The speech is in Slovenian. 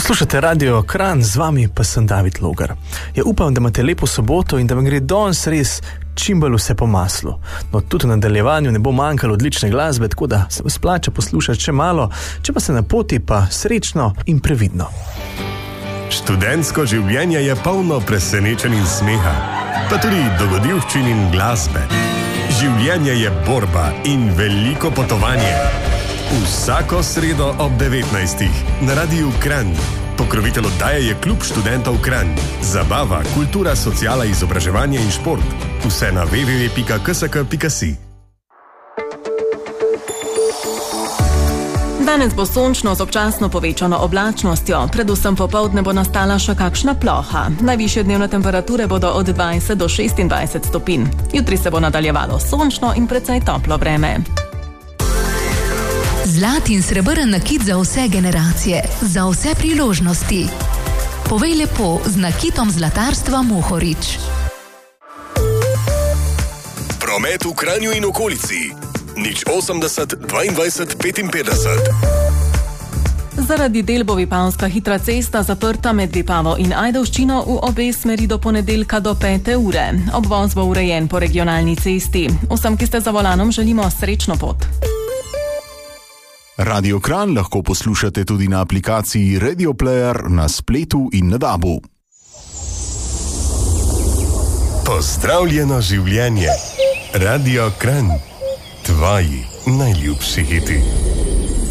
Poslušate Radio Kranj, z vami pa sem David Logar. Ja, upam, da imate lepo soboto in da vam gre danes res čim bolj vse po maslu. No, tudi v nadaljevanju ne bo manjkalo odlične glasbe, tako da se splača poslušati še malo, če pa se na poti, pa srečno in previdno. Študentsko življenje je polno presenečenj in smeha, pa tudi dogodivščin in glasbe. Življenje je borba in veliko potovanje. Vsako sredo ob 19. na Radiu Kranj. Pokrovitelj oddaje je Klub študentov Kranj. Zabava, kultura, sociala, izobraževanje in šport. Vse na www.ksk.si. Danes bo sončno z občasno povečano oblačnostjo, predvsem popoldne bo nastala še kakšna ploha. Najvišje dnevne temperature bodo od 20 do 26 stopinj. Jutri se bo nadaljevalo sončno in precej toplo vreme. Zlat in srebrn nakit za vse generacije, za vse priložnosti. Povej lepo z nakitom zlatarstva Mohorič. Promet v Kranju in okolici. 080 22 55. Zaradi del bo Vipavska hitra cesta zaprta med Vipavo in Ajdovščino v obe smeri do ponedeljka do 5. ure. Obvoz bo urejen po regionalni cesti. Vsem, ki ste za volanom, želimo srečno pot. Radio Kranj lahko poslušate tudi na aplikaciji Radio Player na spletu in na DAB-u. Pozdravljeno življenje. Radio Kranj. Tvoji najljubši hiti.